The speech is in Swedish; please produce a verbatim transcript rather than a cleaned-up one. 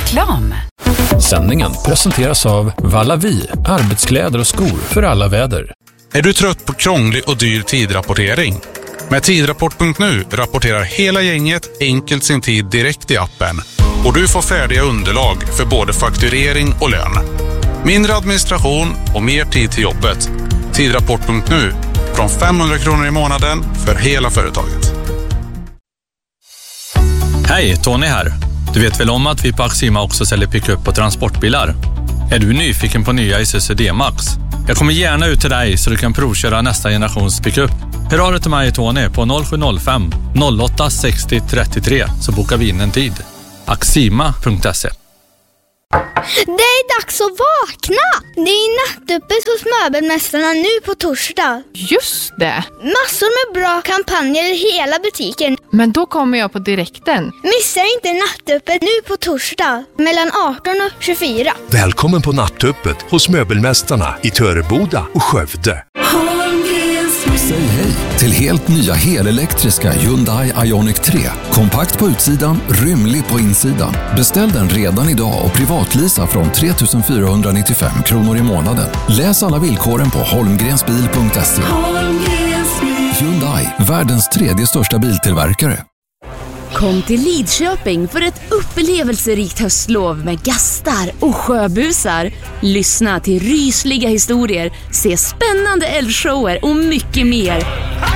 Reklam. Sändningen presenteras av Vallavi, arbetskläder och skor för alla väder. Är du trött på krånglig och dyr tidrapportering? Med tidrapport punkt nu rapporterar hela gänget enkelt sin tid direkt i appen. Och du får färdiga underlag för både fakturering och lön. Mindre administration och mer tid till jobbet. tidrapport punkt nu från femhundra kronor i månaden för hela företaget. Hej, Tony här. Du vet väl om att vi på Axima också säljer pick-up och transportbilar? Är du nyfiken på nya Isuzu D-Max? Jag kommer gärna ut till dig så du kan provköra nästa generations pick-up. Hör av dig till mig, Tony, på noll sju noll fem noll åtta sex noll tre tre så bokar vi in en tid. axima punkt se. Det är dags att vakna! Det är nattöppet hos Möbelmästarna nu på torsdag. Just det! Massor med bra kampanjer i hela butiken. Men då kommer jag på direkten. Missa inte nattöppet nu på torsdag mellan arton och tjugofyra. Välkommen på nattöppet hos Möbelmästarna i Töreboda och Skövde. Säg hej till helt nya helelektriska Hyundai Ioniq tre. Kompakt på utsidan, rymlig på insidan. Beställ den redan idag och privatlisa från tre tusen fyrahundranittiofem kronor i månaden. Läs alla villkoren på holmgrensbil punkt se. Hyundai, världens tredje största biltillverkare. Kom till Lidköping för ett upplevelserikt höstlov med gastar och sjöbusar. Lyssna till rysliga historier, se spännande älgshower och mycket mer.